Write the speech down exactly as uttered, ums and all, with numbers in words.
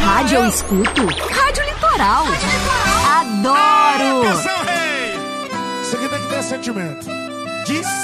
rádio eu escuto? Rádio Litoral. Adoro! Atenção, rei! Isso aqui tem que ter sentimento. De